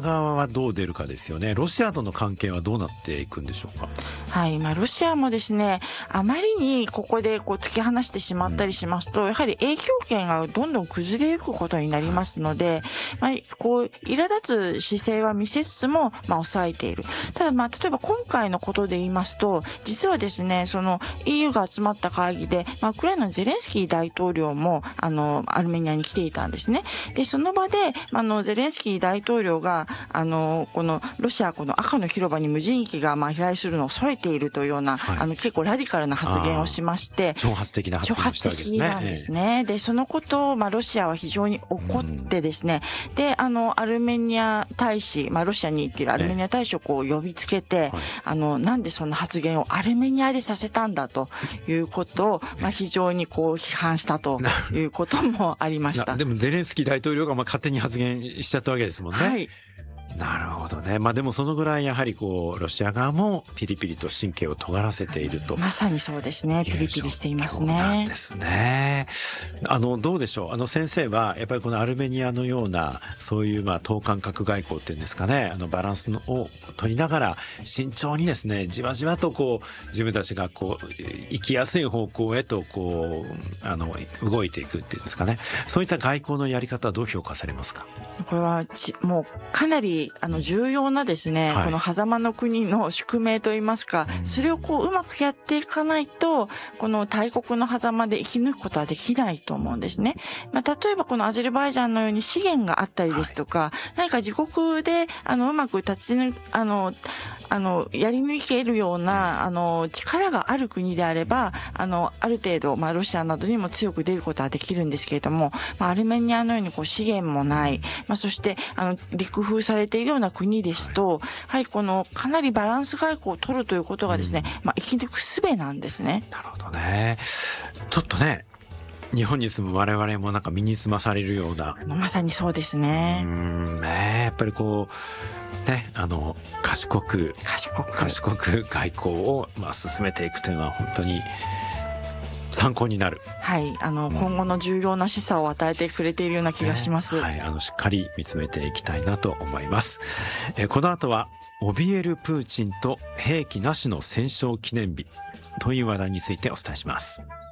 側はどう出るかですよね。ロシアとの関係はどうなっていくんでしょうか。 はい、ロシアもですね、あまりにここで突き放してしまったりしますと、やはり影響権がどんどん崩れゆくことになりますので、苛立つ姿勢は見せつつも、抑えている。ただ例えば今回のことで言いますと、実はですね、その EU が集まった会議で、ウクライナのゼレンスキー大統領も、アルメニアに来ていたんですね。で、その場で、ゼレンスキー大統領が、このロシア、この赤の広場に無人機が飛来するのを恐れているというような、結構ラディカルな発言をしまして、挑発的な発言をしたわけですね。 挑発的なんですね。で、そのことを、ロシアは非常に怒ってですね、で、アルメニア大使、ロシアに行っているアルメニア大使を呼びつけて、なんでそんな発言をアルメニアでさせたんだということを、非常に批判したということもありました。 でもゼレンスキー大統領が勝手に発言しちゃったわけですもんね。 はい。 なるほどね。でもそのぐらいやはりロシア側もピリピリと神経を尖らせていると。 まさにそうですね。ピリピリしていますね。 そうなんですね。どうでしょう。先生はやっぱりこのアルメニアのようなそういう等間隔外交っていうんですかね。バランスを取りながら慎重にですね、じわじわと自分たちが生きやすい方向へと動いていくっていうんですかね。そういった外交のやり方はどう評価されますか。 これはもうかなり重要なですね、この狭間の国の宿命といいますか、それをうまくやっていかないと、この大国の狭間で生き抜くことはできないと思うんですね。例えばこのアゼルバイジャンのように資源があったりですとか、何か自国でうまくやり抜けるような力がある国であればある程度ロシアなどにも強く出ることはできるんですけれども、アルメニアのように資源もない、そして陸封されているような国ですと、やはりかなりバランス外交を取るということがですね、生き抜く術なんですね。 なるほどね。ちょっとね、日本に住む我々も身につまされるような。 まさにそうですね。 やっぱり賢く外交を進めていくというのは本当に参考になる。 はい、今後の重要な示唆を与えてくれているような気がします。 はい、しっかり見つめていきたいなと思います。この後は怯えるプーチンと兵器なしの戦勝記念日という話題についてお伝えします。